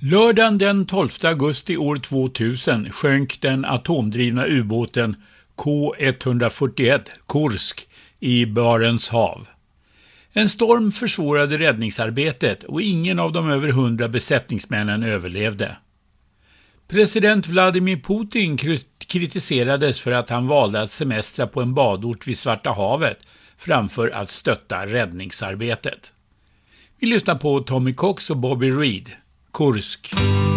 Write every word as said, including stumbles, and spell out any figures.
Lördagen den tolfte augusti år tvåtusen sjönk den atomdrivna ubåten K etthundrafyrtioett Kursk i Barents hav. En storm försvårade räddningsarbetet och ingen av de över hundra besättningsmännen överlevde. President Vladimir Putin kritiserades för att han valde att semestra på en badort vid Svarta havet framför att stötta räddningsarbetet. Vi lyssnar på Tommy Cox och Bobby Reed. Kursk.